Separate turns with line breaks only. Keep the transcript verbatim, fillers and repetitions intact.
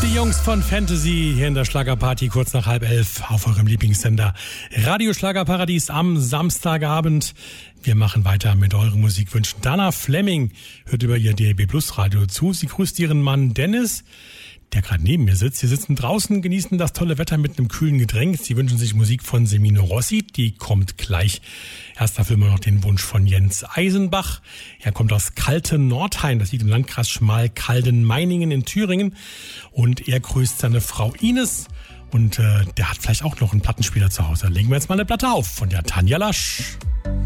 Die Jungs von Fantasy hier in der Schlagerparty kurz nach halb elf auf eurem Lieblingssender Radio Schlagerparadies am Samstagabend. Wir machen weiter mit euren Musikwünschen. Dana Fleming hört über ihr D A B Plus Radio zu. Sie grüßt ihren Mann Dennis, der gerade neben mir sitzt. Sie sitzen draußen, genießen das tolle Wetter mit einem kühlen Getränk. Sie wünschen sich Musik von Semino Rossi, die kommt gleich. Erst dafür immer noch den Wunsch von Jens Eisenbach. Er kommt aus Kalten Nordhain, das liegt im Landkreis Schmalkalden-Meiningen in Thüringen. Und er grüßt seine Frau Ines. Und äh, der hat vielleicht auch noch einen Plattenspieler zu Hause. Legen wir jetzt mal eine Platte auf von der Tanja Lasch.